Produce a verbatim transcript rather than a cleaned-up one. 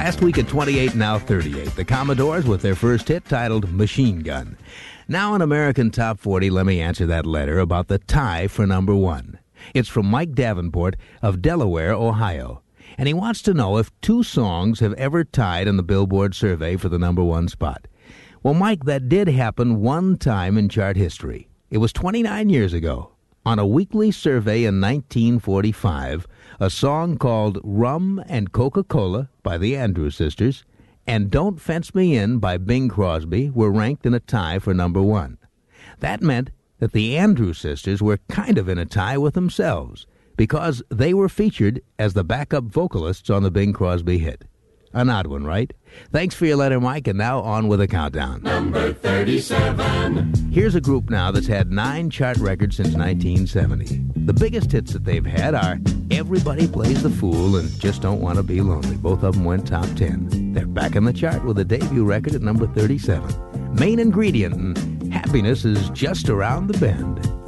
Last week at twenty-eight, now thirty-eight. The Commodores with their first hit titled Machine Gun. Now in American Top forty, let me answer that letter about the tie for number one. It's from Mike Davenport of Delaware, Ohio. And he wants to know if two songs have ever tied in the Billboard survey for the number one spot. Well, Mike, that did happen one time in chart history. It was twenty-nine years ago. On a weekly survey in nineteen forty-five, a song called Rum and Coca-Cola by the Andrews Sisters and Don't Fence Me In by Bing Crosby were ranked in a tie for number one. That meant that the Andrews Sisters were kind of in a tie with themselves because they were featured as the backup vocalists on the Bing Crosby hit. An odd one, right? Thanks for your letter, Mike, and now on with a countdown. Number thirty-seven. Here's a group now that's had nine chart records since nineteen seventy. The biggest hits that they've had are Everybody Plays the Fool and Just Don't Want to Be Lonely. Both of them went top ten. They're back in the chart with a debut record at number thirty-seven. Main Ingredient and Happiness is Just Around the Bend.